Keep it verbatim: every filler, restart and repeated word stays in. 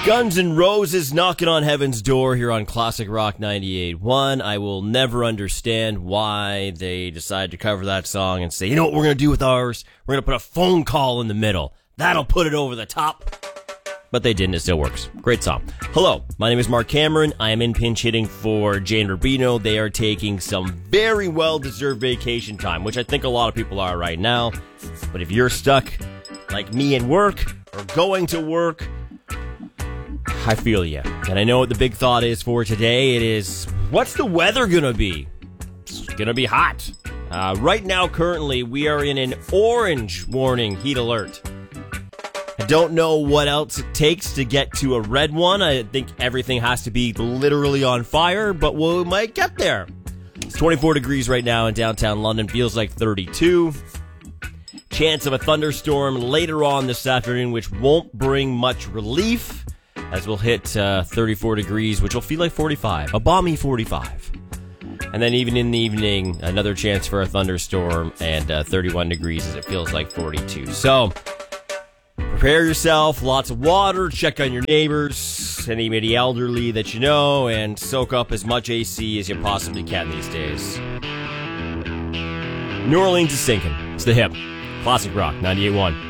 Guns N' Roses knocking on heaven's door here on Classic Rock ninety-eight point one. I will never understand why they decided to cover that song and say, you know what we're going to do with ours? We're going to put a phone call in the middle. That'll put it over the top. But they didn't. It still works. Great song. Hello, my name is Mark Cameron. I am in pinch hitting for Jane Rubino. They are taking some very well-deserved vacation time, which I think a lot of people are right now. But if you're stuck like me at work or going to work, I feel you. And I know what the big thought is for today. It is, what's the weather going to be? It's going to be hot. Uh, right now, currently, we are in an orange warning heat alert. I don't know what else it takes to get to a red one. I think everything has to be literally on fire, but we might get there. It's twenty-four degrees right now in downtown London. Feels like thirty-two. Chance of a thunderstorm later on this afternoon, which won't bring much relief, as we'll hit uh, thirty-four degrees, which will feel like forty-five. A balmy forty-five. And then even in the evening, another chance for a thunderstorm and uh, thirty-one degrees as it feels like forty-two. So prepare yourself, lots of water, check on your neighbors, anybody elderly that you know, and soak up as much A C as you possibly can these days. New Orleans is sinking. It's the hip. Classic Rock ninety-eight point one.